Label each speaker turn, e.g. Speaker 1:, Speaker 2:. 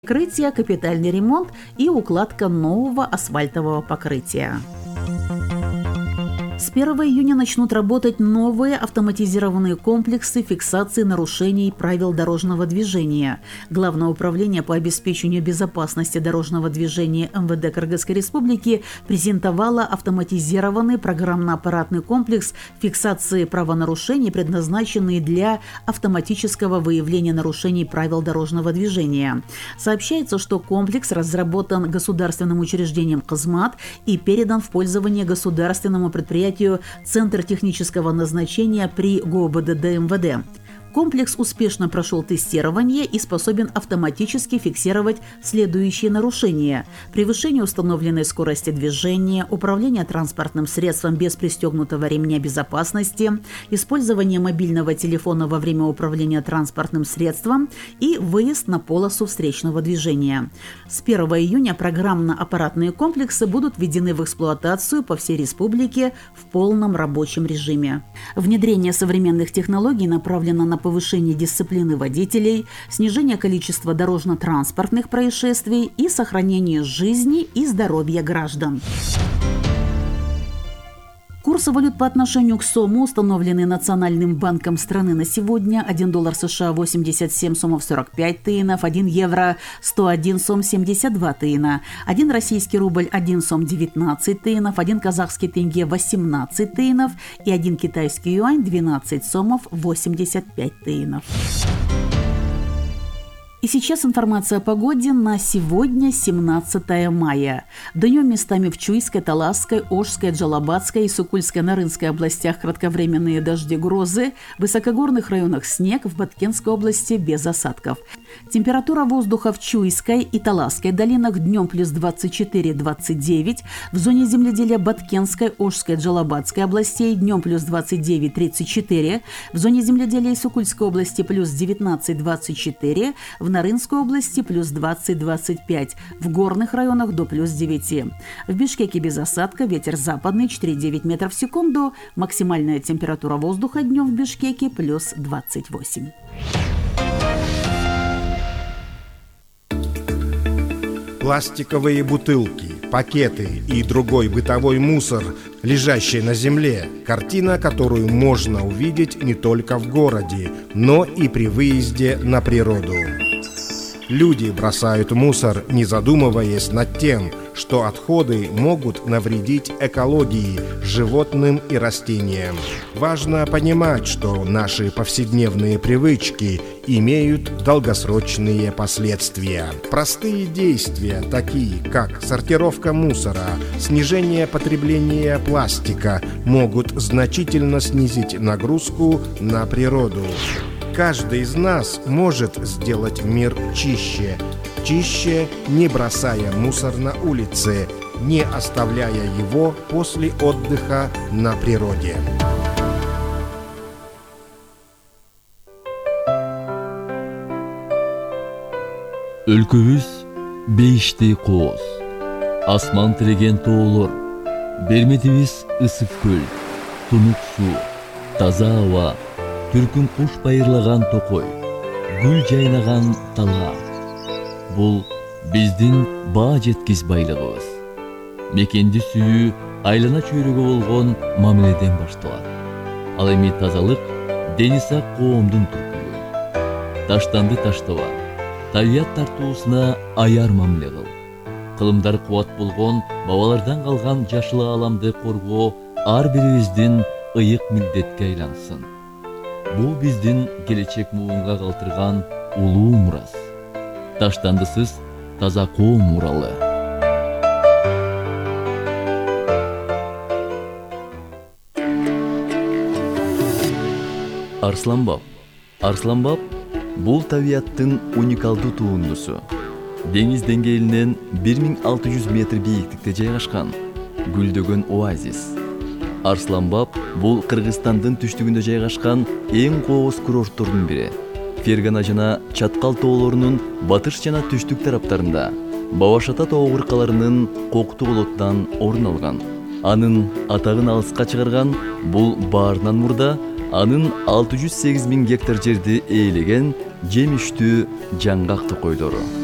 Speaker 1: Покрытие, капитальный ремонт и укладка нового асфальтового покрытия. С 1 июня начнут работать новые автоматизированные комплексы фиксации нарушений правил дорожного движения. Главное управление по обеспечению безопасности дорожного движения МВД Кыргызской Республики презентовало автоматизированный программно-аппаратный комплекс фиксации правонарушений, предназначенный для автоматического выявления нарушений правил дорожного движения. Сообщается, что комплекс разработан государственным учреждением «Кызмат» и передан в пользование государственному предприятию «Центр технического назначения» при ГОБДД МВД. Комплекс успешно прошел тестирование и способен автоматически фиксировать следующие нарушения: превышение установленной скорости движения, управление транспортным средством без пристегнутого ремня безопасности, использование мобильного телефона во время управления транспортным средством и выезд на полосу встречного движения. С 1 июня программно-аппаратные комплексы будут введены в эксплуатацию по всей республике в полном рабочем режиме. Внедрение современных технологий направлено на повышение дисциплины водителей, снижение количества дорожно-транспортных происшествий и сохранение жизни и здоровья граждан. Курсы валют по отношению к сому, установленные Национальным банком страны на сегодня: 1 доллар США 87 сомов 45 тыинов, 1 евро 101 сом 72 тыина, 1 российский рубль 1 сом 19 тыинов, 1 казахский тенге 18 тыинов и 1 китайский юань 12 сомов 85 тыинов. И сейчас информация о погоде на сегодня, 17 мая. Днем местами в Чуйской, Таласской, Ошской, Джалабадской и Сукульско-Нарынской областях кратковременные дожди, грозы, в высокогорных районах снег, в Баткенской области без осадков. Температура воздуха в Чуйской и Таласской долинах днем плюс 24-29, в зоне земледелия Баткенской, Ошской, Джалабадской областей днем плюс 29-34, в зоне земледелия Сукульской области плюс 19-24, в Нарынской области плюс 20-25, в горных районах до плюс 9. В Бишкеке без осадка, ветер западный 4,9 метров в секунду, максимальная температура воздуха днем в Бишкеке плюс 28.
Speaker 2: Пластиковые бутылки, пакеты и другой бытовой мусор, лежащий на земле. Картина, которую можно увидеть не только в городе, но и при выезде на природу. Люди бросают мусор, не задумываясь над тем, что отходы могут навредить экологии, животным и растениям. Важно понимать, что наши повседневные привычки имеют долгосрочные последствия. Простые действия, такие как сортировка мусора, снижение потребления пластика, могут значительно снизить нагрузку на природу. Каждый из нас может сделать мир чище. Чище, не бросая мусор на улице, не оставляя его после отдыха на природе.
Speaker 3: Өлкөбүз бейиштей кооз, асман тиреген тоолор, берметибиз ысык көл, тунук суу, таза аба, түркүн куш байырлаган токой, гүл жайнаган талга. Бул биздин баа жеткис байлыгыбыз. Мекенди сүйүү айлана чөйрөгө болгон мамиледен башталат. Ал эми тазалык дени сак коомдун түркүлүгү. Таштанды таштаба, табият тартуусуна аяр мамиле кыл. Кылымдар кубат болгон бабалардан калган жашыл ааламды коргоо ар бирибиздин ыйык милдетке айлансын. Бул биздин келечек муунга калтырган улуу мурас. Таштандысыз таза коом муралы. Арсланбап. Арсланбап бул табияттын уникалдуу туындусу. Деңиз деңгээлинен 1600 метр бийиктикте жайгашкан гүлдөгөн оазис. Арсланбап бул Кыргызстандын түштүгүндө жайгашкан эң кооз курорттордун бири. Фергана жана Чаткал тоолорунун батыш жана түштүк тараптарында Бабашата тоо кыркаларынын коктуу болоттан орун алган. Анын атагын алыска чыгарган бул баарынан мурда анын 608 000 гектар жерди ээлеген жемиштүү жаңгак токойлору.